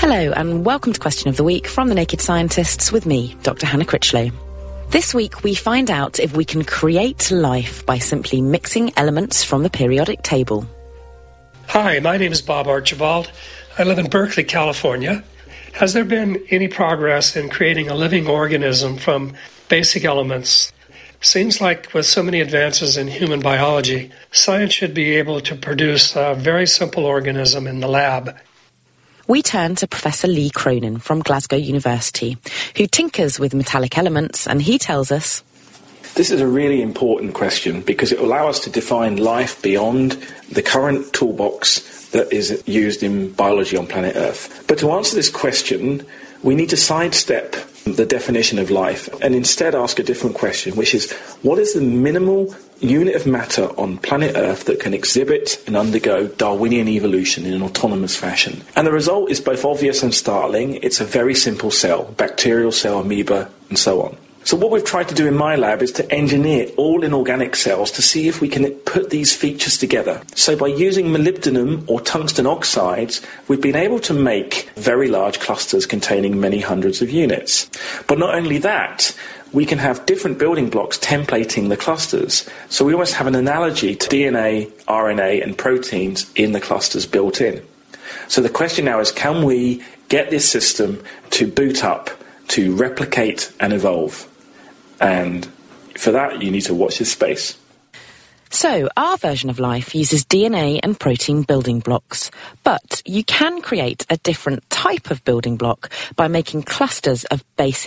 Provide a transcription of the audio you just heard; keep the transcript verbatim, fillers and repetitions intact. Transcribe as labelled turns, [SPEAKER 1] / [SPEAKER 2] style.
[SPEAKER 1] Hello and welcome to Question of the Week from The Naked Scientists with me, Doctor Hannah Critchlow. This week we find out if we can create life by simply mixing elements from the periodic table.
[SPEAKER 2] Hi, my name is Bob Archibald. I live in Berkeley, California. Has there been any progress in creating a living organism from basic elements? Seems like with so many advances in human biology, science should be able to produce a very simple organism in the lab.
[SPEAKER 1] We turn to Professor Lee Cronin from Glasgow University, who tinkers with metallic elements, and he tells us,
[SPEAKER 3] this is a really important question because it will allow us to define life beyond the current toolbox that is used in biology on planet Earth. But to answer this question, we need to sidestep the definition of life and instead ask a different question, which is, what is the minimal unit of matter on planet Earth that can exhibit and undergo Darwinian evolution in an autonomous fashion? And the result is both obvious and startling. It's a very simple cell, bacterial cell, amoeba, and so on. So what we've tried to do in my lab is to engineer all inorganic cells to see if we can put these features together. So by using molybdenum or tungsten oxides, we've been able to make very large clusters containing many hundreds of units. But not only that, we can have different building blocks templating the clusters. So we almost have an analogy to D N A, R N A, and proteins in the clusters built in. So the question now is, can we get this system to boot up, to replicate and evolve? And for that, you need to watch this space.
[SPEAKER 1] So, our version of life uses D N A and protein building blocks, but you can create a different type of building block by making clusters of basic